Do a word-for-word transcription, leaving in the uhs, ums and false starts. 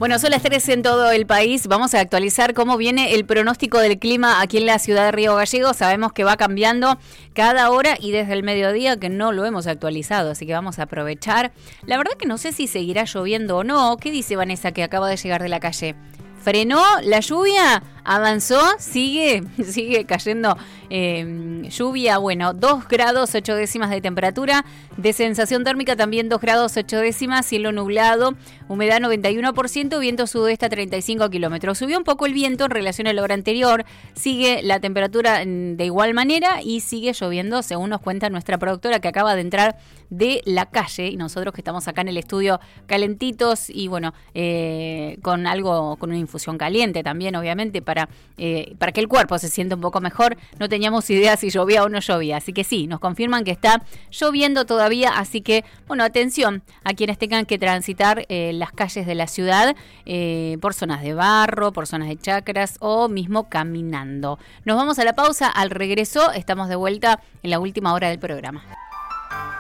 Bueno, son las tres en todo el país. Vamos a actualizar cómo viene el pronóstico del clima aquí en la ciudad de Río Gallegos. Sabemos que va cambiando cada hora y desde el mediodía que no lo hemos actualizado, así que vamos a aprovechar. La verdad que no sé si seguirá lloviendo o no. ¿Qué dice Vanessa, que acaba de llegar de la calle? ¿Frenó la lluvia? ¿Avanzó? ¿Sigue? ¿Sigue cayendo eh, lluvia? Bueno, dos grados ocho décimas de temperatura, de sensación térmica también dos grados ocho décimas, cielo nublado, humedad noventa y uno por ciento, viento sudeste a treinta y cinco kilómetros. Subió un poco el viento en relación a la hora anterior, sigue la temperatura de igual manera y sigue lloviendo, según nos cuenta nuestra productora que acaba de entrar de la calle, y nosotros que estamos acá en el estudio calentitos y bueno, eh, con algo, con una infusión caliente también, obviamente, para, eh, para que el cuerpo se sienta un poco mejor. No teníamos idea si llovía o no llovía, así que sí, nos confirman que está lloviendo todavía, así que, bueno, atención a quienes tengan que transitar eh, las calles de la ciudad eh, por zonas de barro, por zonas de chacras o mismo caminando. Nos vamos a la pausa, al regreso estamos de vuelta en la última hora del programa.